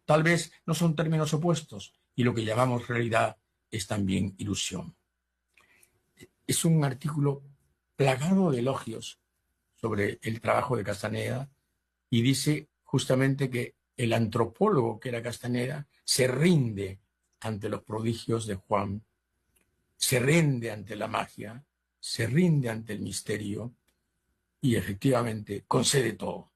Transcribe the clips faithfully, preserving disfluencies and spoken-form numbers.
Tal vez no son términos opuestos y lo que llamamos realidad es también ilusión. Es un artículo plagado de elogios sobre el trabajo de Castaneda y dice justamente que el antropólogo que era Castaneda se rinde ante los prodigios de Juan, se rinde ante la magia, se rinde ante el misterio y efectivamente concede todo.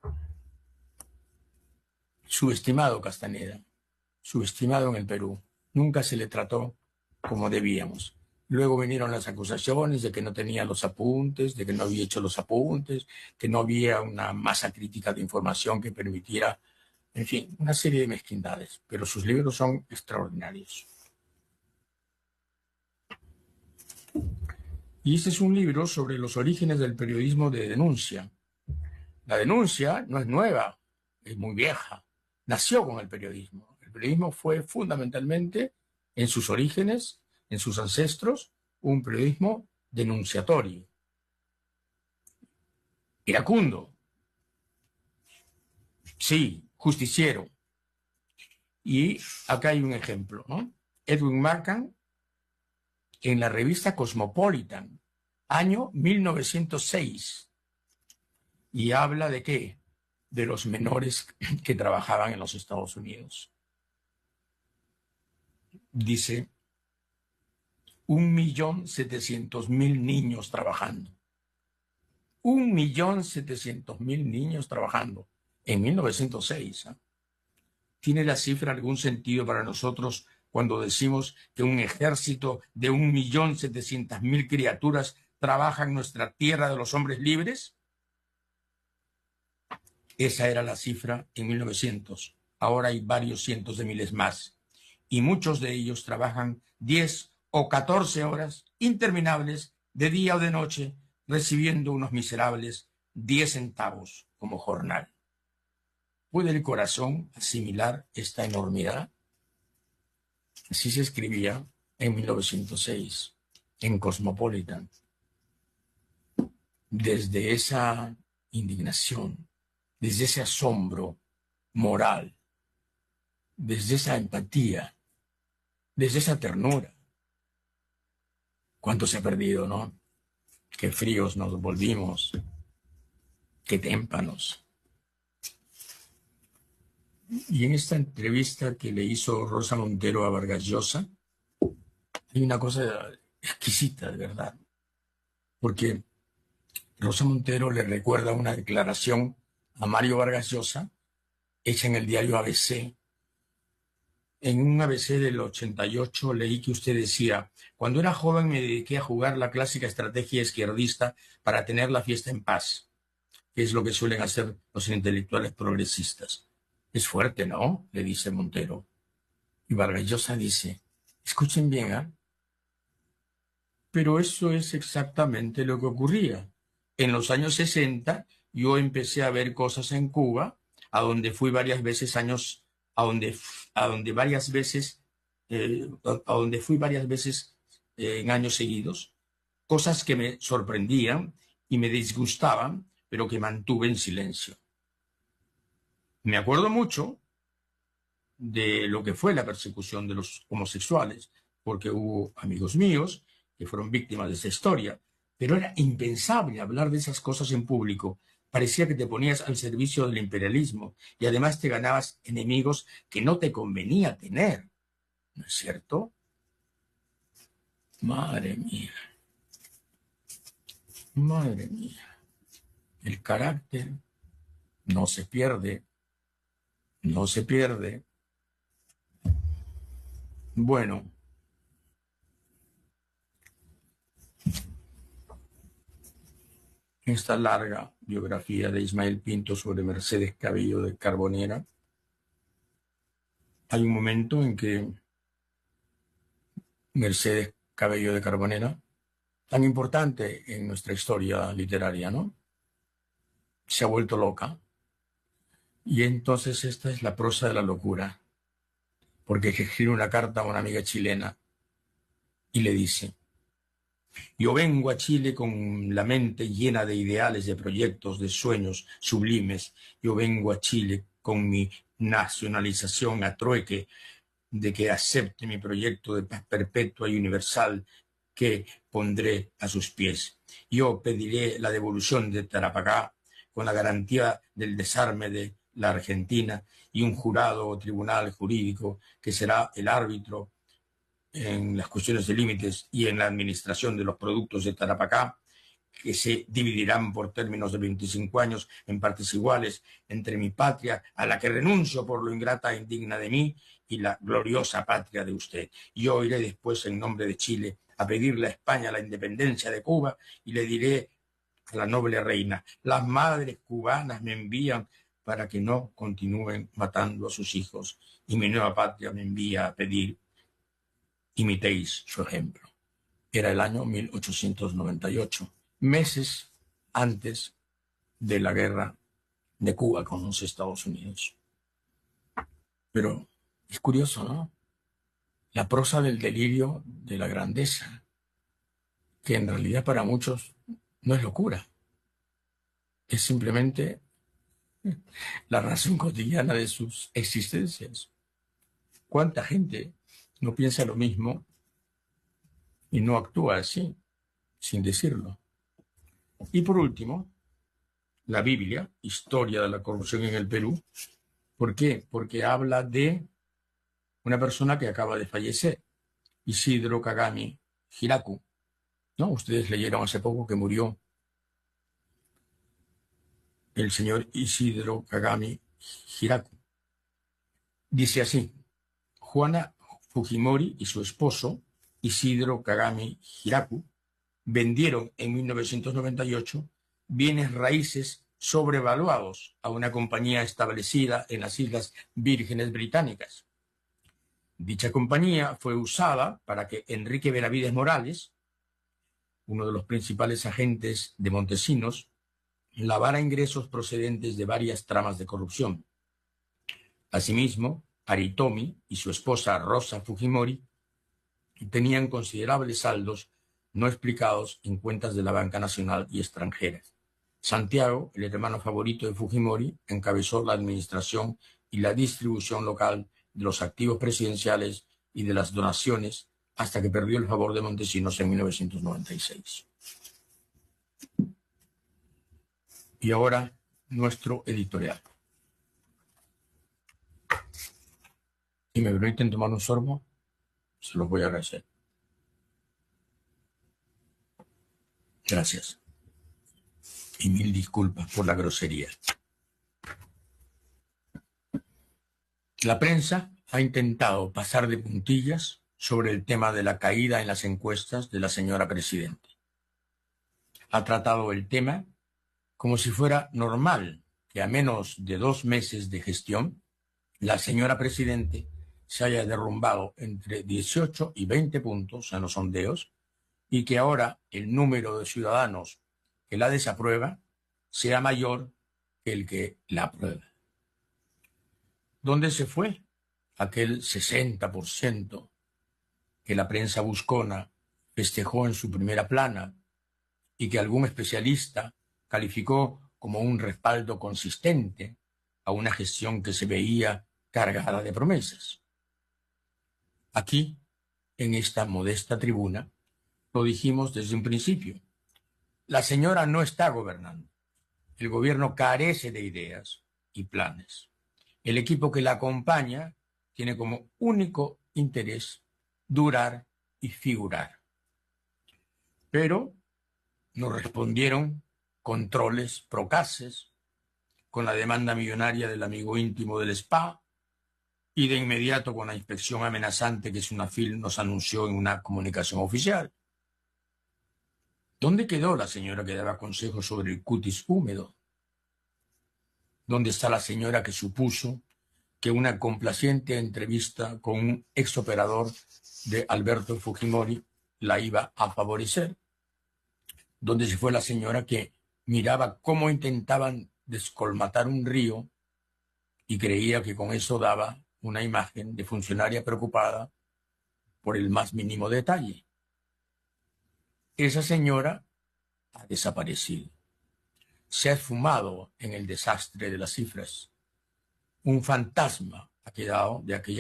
Subestimado Castaneda, subestimado en el Perú, nunca se le trató como debíamos. Luego vinieron las acusaciones de que no tenía los apuntes, de que no había hecho los apuntes, que no había una masa crítica de información que permitiera, en fin, una serie de mezquindades. Pero sus libros son extraordinarios. Y este es un libro sobre los orígenes del periodismo de denuncia. La denuncia no es nueva, es muy vieja. Nació con el periodismo. El periodismo fue fundamentalmente, en sus orígenes, en sus ancestros, un periodismo denunciatorio. Iracundo. Sí, justiciero. Y acá hay un ejemplo, ¿no? Edwin Markham, en la revista Cosmopolitan, año mil novecientos seis. ¿Y habla de qué? De los menores que trabajaban en los Estados Unidos. Dice, un millón setecientos mil niños trabajando. Un millón setecientos mil niños trabajando en mil novecientos seis. ¿eh? ¿Tiene la cifra algún sentido para nosotros cuando decimos que un ejército de un millón setecientas mil criaturas trabaja en nuestra tierra de los hombres libres? Esa era la cifra en mil novecientos. Ahora hay varios cientos de miles más. Y muchos de ellos trabajan diez o catorce horas interminables de día o de noche, recibiendo unos miserables diez centavos como jornal. ¿Puede el corazón asimilar esta enormidad? Así se escribía en mil novecientos seis, en Cosmopolitan. Desde esa indignación, desde ese asombro moral, desde esa empatía, desde esa ternura. ¿Cuánto se ha perdido, no? Qué fríos nos volvimos, qué témpanos. Y en esta entrevista que le hizo Rosa Montero a Vargas Llosa, hay una cosa exquisita, de verdad. Porque Rosa Montero le recuerda una declaración a Mario Vargas Llosa, hecha en el diario A B C. En un A B C del ochenta y ocho leí que usted decía, cuando era joven me dediqué a jugar la clásica estrategia izquierdista para tener la fiesta en paz, que es lo que suelen hacer los intelectuales progresistas. Es fuerte, ¿no? Le dice Montero. Y Vargas Llosa dice, escuchen bien, ¿eh? Pero eso es exactamente lo que ocurría. En los años sesenta yo empecé a ver cosas en Cuba, a donde fui varias veces años, a donde, a donde varias veces, eh, a donde fui varias veces eh, en años seguidos, cosas que me sorprendían y me disgustaban, pero que mantuve en silencio. Me acuerdo mucho de lo que fue la persecución de los homosexuales, porque hubo amigos míos que fueron víctimas de esa historia, pero era impensable hablar de esas cosas en público. Parecía que te ponías al servicio del imperialismo y además te ganabas enemigos que no te convenía tener. ¿No es cierto? Madre mía. Madre mía. El carácter no se pierde. No se pierde. Bueno. Esta larga biografía de Ismael Pinto sobre Mercedes Cabello de Carbonera, hay un momento en que Mercedes Cabello de Carbonera, tan importante en nuestra historia literaria, ¿no? Se ha vuelto loca. Y entonces esta es la prosa de la locura, porque escribe una carta a una amiga chilena y le dice, yo vengo a Chile con la mente llena de ideales, de proyectos, de sueños sublimes. Yo vengo a Chile con mi nacionalización a trueque de que acepte mi proyecto de paz perpetua y universal que pondré a sus pies. Yo pediré la devolución de Tarapacá con la garantía del desarme de la Argentina y un jurado o tribunal jurídico que será el árbitro en las cuestiones de límites y en la administración de los productos de Tarapacá, que se dividirán por términos de veinticinco años en partes iguales entre mi patria, a la que renuncio por lo ingrata e indigna de mí, y la gloriosa patria de usted. Yo iré después en nombre de Chile a pedirle a España la independencia de Cuba y le diré a la noble reina: las madres cubanas me envían para que no continúen matando a sus hijos, y mi nueva patria me envía a pedir: imitéis su ejemplo. Era el año mil ochocientos noventa y ocho, meses antes de la guerra de Cuba con los Estados Unidos. Pero es curioso, ¿no? La prosa del delirio de la grandeza, que en realidad para muchos no es locura, es simplemente la razón cotidiana de sus existencias. ¿Cuánta gente no piensa lo mismo y no actúa así, sin decirlo? Y por último, la Biblia, Historia de la Corrupción en el Perú. ¿Por qué? Porque habla de una persona que acaba de fallecer, Isidro Kagami Hiraku, ¿no? Ustedes leyeron hace poco que murió el señor Isidro Kagami Hiraku. Dice así: Juana Fujimori y su esposo, Isidro Kagami Hiraku, vendieron en mil novecientos noventa y ocho bienes raíces sobrevaluados a una compañía establecida en las Islas Vírgenes Británicas. Dicha compañía fue usada para que Enrique Benavides Morales, uno de los principales agentes de Montesinos, lavara ingresos procedentes de varias tramas de corrupción. Asimismo, Aritomi y su esposa Rosa Fujimori tenían considerables saldos no explicados en cuentas de la banca nacional y extranjeras. Santiago, el hermano favorito de Fujimori, encabezó la administración y la distribución local de los activos presidenciales y de las donaciones hasta que perdió el favor de Montesinos en mil novecientos noventa y seis. Y ahora, nuestro editorial. Si me permiten tomar un sorbo, se los voy a agradecer. Gracias. Y mil disculpas por la grosería. La prensa ha intentado pasar de puntillas sobre el tema de la caída en las encuestas de la señora presidenta. Ha tratado el tema como si fuera normal que a menos de dos meses de gestión la señora presidente se haya derrumbado entre dieciocho y veinte puntos en los sondeos y que ahora el número de ciudadanos que la desaprueba sea mayor que el que la aprueba. ¿Dónde se fue aquel sesenta por ciento que la prensa buscona festejó en su primera plana y que algún especialista calificó como un respaldo consistente a una gestión que se veía cargada de promesas? Aquí, en esta modesta tribuna, lo dijimos desde un principio. La señora no está gobernando. El gobierno carece de ideas y planes. El equipo que la acompaña tiene como único interés durar y figurar. Pero nos respondieron controles procaces con la demanda millonaria del amigo íntimo del S P A y de inmediato con la inspección amenazante que Sunafil nos anunció en una comunicación oficial. ¿Dónde quedó la señora que daba consejos sobre el cutis húmedo? ¿Dónde está la señora que supuso que una complaciente entrevista con un exoperador de Alberto Fujimori la iba a favorecer? ¿Dónde se fue la señora que miraba cómo intentaban descolmatar un río y creía que con eso daba una imagen de funcionaria preocupada por el más mínimo detalle? Esa señora ha desaparecido. Se ha esfumado en el desastre de las cifras. un fantasma ha quedado de aquella